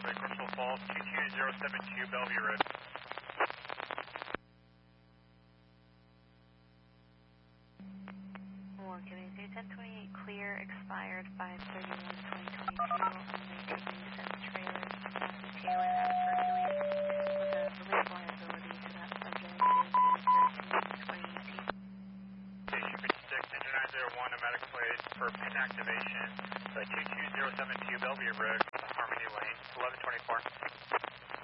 traffic, Crystal Falls, 22072 Bellevue Road. Morgan, 1028 clear, expired 5/31/2022. Only taking some trailers to Massey Taylor out of Hercules with a release liability to that subject is 13/2018. Station 56, engine 901, pneumatic plate for pin activation, 22072 Bellevue Road, Harmony Lane, 1124.